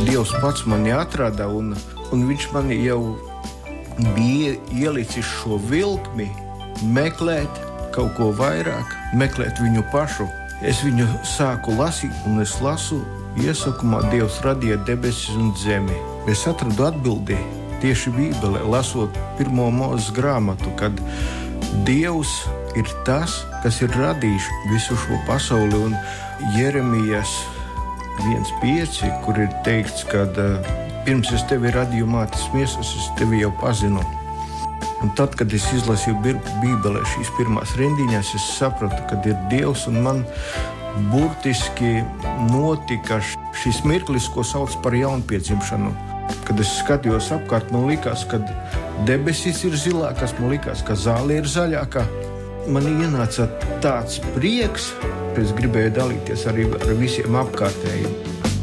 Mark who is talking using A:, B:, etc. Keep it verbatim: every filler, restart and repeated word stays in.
A: Dievs pats mani atrada, un, un viņš mani jau bija ielicis šo vilkmi meklēt kaut ko vairāk, meklēt viņu pašu. Es viņu sāku lasīt, un es lasu iesākumā Dievs radīja debesis un zemi. Es atradu atbildi tieši Bībelē, lasot pirmo Mūzes grāmatu, kad Dievs ir tas, kas ir radījis visu šo pasauli, un Jeremijas viens pieci, kur ir teikts, ka pirms es tevi radīju mātes miesas, es tevi jau pazinu. Un tad, kad es izlasīju Bībelē šīs pirmās rindiņas, es sapratu, ka ir Dievs, un man burtiski notika šis mirklis, ko sauc par jaunpiedzimšanu. Kad es skatījos apkārt, man likās, ka debesis ir zilākas, man likās, ka zāle ir zaļāka. Man ienāca tāds prieks, ka es gribēju dalīties arī ar visiem apkārtējiem.